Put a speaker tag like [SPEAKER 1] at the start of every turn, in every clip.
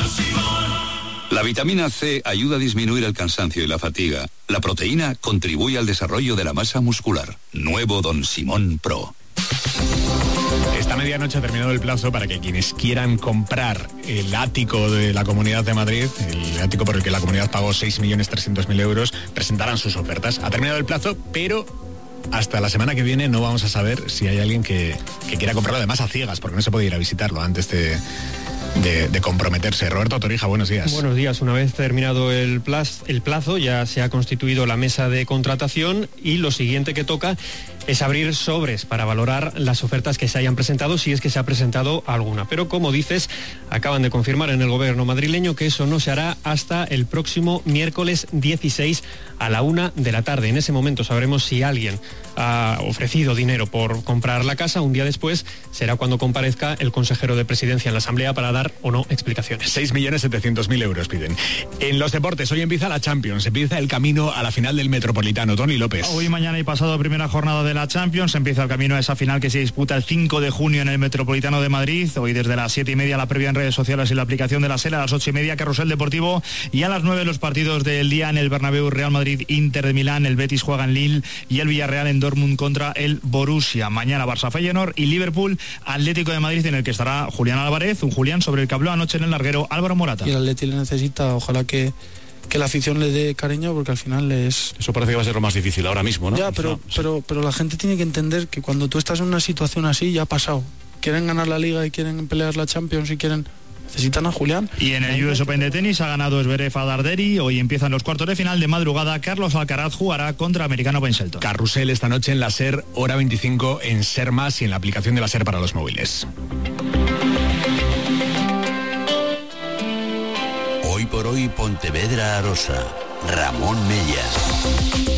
[SPEAKER 1] La vitamina C ayuda a disminuir el cansancio y la fatiga. La proteína contribuye al desarrollo de la masa muscular. Nuevo Don Simón Pro.
[SPEAKER 2] Esta medianoche ha terminado el plazo para que quienes quieran comprar el ático de la Comunidad de Madrid, el ático por el que la comunidad pagó 6.300.000 euros, presentaran sus ofertas. Ha terminado el plazo, pero hasta la semana que viene no vamos a saber si hay alguien que quiera comprarlo, además a ciegas, porque no se puede ir a visitarlo antes de comprometerse. Roberto Torija, buenos días.
[SPEAKER 3] Buenos días. Una vez terminado el plazo, ya se ha constituido la mesa de contratación y lo siguiente que toca es abrir sobres para valorar las ofertas que se hayan presentado, si es que se ha presentado alguna. Pero como dices, acaban de confirmar en el gobierno madrileño que eso no se hará hasta el próximo miércoles 16 a la 1 de la tarde. En ese momento sabremos si alguien ha ofrecido dinero por comprar la casa. Un día después será cuando comparezca el consejero de Presidencia en la Asamblea para dar o no explicaciones.
[SPEAKER 2] 6.700.000 euros piden. En los deportes, hoy empieza la Champions, empieza el camino a la final del Metropolitano. Tony López.
[SPEAKER 4] Hoy, mañana y pasado, primera jornada de la Champions, empieza el camino a esa final que se disputa el 5 de junio en el Metropolitano de Madrid. Hoy desde las 7:30 la previa en redes sociales y la aplicación de la SER, a las 8:30 Carrusel Deportivo y a las 9 los partidos del día en el Bernabéu: Real Madrid, Inter de Milán, el Betis juega en Lille y el Villarreal en Dortmund contra el Borussia. Mañana Barça Feyenoord y Liverpool Atlético de Madrid, en el que estará Julián Álvarez, un Julián sobre el que habló anoche en el larguero Álvaro Morata.
[SPEAKER 5] Y el Atleti le necesita, ojalá que la afición le dé cariño, porque al final Eso
[SPEAKER 6] parece que va a ser lo más difícil ahora mismo, ¿no?
[SPEAKER 5] Ya, pero la gente tiene que entender que cuando tú estás en una situación así, ya ha pasado. Quieren ganar la Liga y quieren pelear la Champions y necesitan a Julián.
[SPEAKER 4] Y en el US Open de tenis ha ganado Zverev a Darderi. Hoy empiezan los cuartos de final. De madrugada, Carlos Alcaraz jugará contra americano Ben Shelton.
[SPEAKER 2] Carrusel esta noche en la SER, hora 25 en SER Más y en la aplicación de la SER para los móviles.
[SPEAKER 7] Hoy por hoy, Pontevedra Arosa. Ramón Mellas.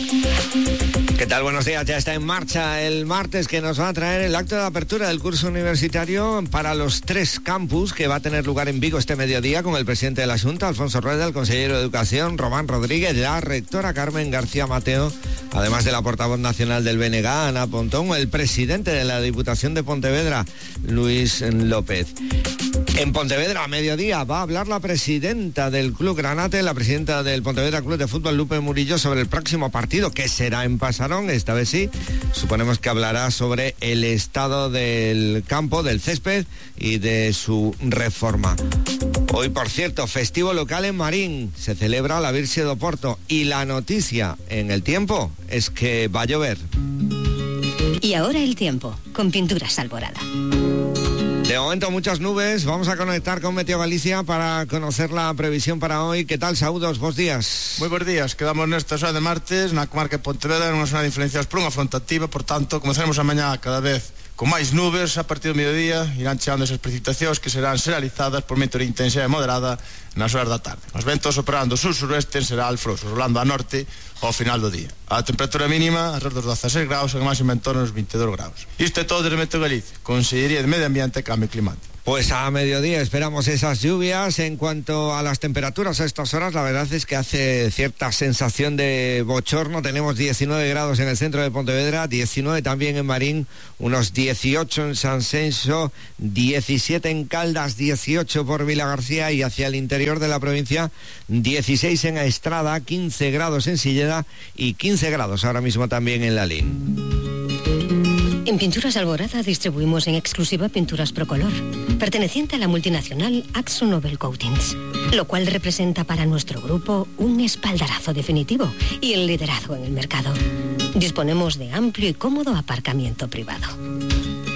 [SPEAKER 8] ¿Qué tal? Buenos días. Ya está en marcha el martes, que nos va a traer el acto de apertura del curso universitario para los 3 campus, que va a tener lugar en Vigo este mediodía, con el presidente de la Junta, Alfonso Rueda, el consejero de Educación, Román Rodríguez, la rectora Carmen García Mateo, además de la portavoz nacional del BNG, Ana Pontón, el presidente de la Diputación de Pontevedra, Luis López. En Pontevedra, a mediodía, va a hablar la presidenta del Club Granate, la presidenta del Pontevedra Club de Fútbol, Lupe Murillo, sobre el próximo partido, que será en Pasarón, esta vez sí. Suponemos que hablará sobre el estado del campo, del césped y de su reforma. Hoy, por cierto, festivo local en Marín, se celebra la Virxe do Porto y la noticia en el tiempo es que va a llover.
[SPEAKER 9] Y ahora el tiempo, con Pinturas Alborada.
[SPEAKER 8] De momento muchas nubes, vamos a conectar con Meteo Galicia para conocer la previsión para hoy. ¿Qué tal, Saúdos? Bos días.
[SPEAKER 10] Moi bons días, quedamos nesta hora de martes na comarca de Pontevedra nunha zona de influencias por unha fronte activa, por tanto, comezaremos a mañá cada vez con máis nubes. A partir do mediodía irán chegando esas precipitacións que serán xeralizadas por vento de intensidade moderada nas horas da tarde. Os ventos operando sur-suroeste será alfrosos, rolando a norte ao final do día. A temperatura mínima alrededor dos 16 graus, e a máxima en torno aos 22 graus. Isto é todo desde Meteo Galicia, Consellería de Medio Ambiente e Cambio Climático.
[SPEAKER 8] Pues a mediodía esperamos esas lluvias. En cuanto a las temperaturas a estas horas, la verdad es que hace cierta sensación de bochorno. Tenemos 19 grados en el centro de Pontevedra, 19 también en Marín, unos 18 en San Censo, 17 en Caldas, 18 por Vilagarcía, y hacia el interior de la provincia 16 en Estrada, 15 grados en Silleda y 15 grados ahora mismo también en Lalín.
[SPEAKER 9] En Pinturas Alborada distribuimos en exclusiva pinturas Procolor, perteneciente a la multinacional Akzo Nobel Coatings, lo cual representa para nuestro grupo un espaldarazo definitivo y el liderazgo en el mercado. Disponemos de amplio y cómodo aparcamiento privado.